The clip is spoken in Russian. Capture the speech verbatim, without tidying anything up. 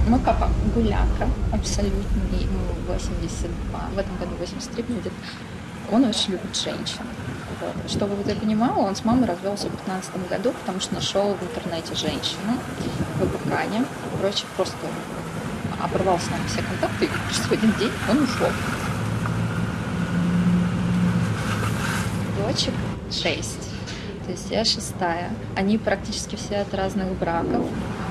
Мой папа гуляка абсолютный, ему восемьдесят два, в этом году восемьдесят три будет. Он очень любит женщин. Вот. Чтобы ты понимала, он с мамой развелся в пятнадцатом году, потому что нашел в интернете женщину в Абакане. Короче, просто оборвал с нами все контакты, и просто в один день он ушел. Дочек шесть. То есть я шестая. Они практически все от разных браков.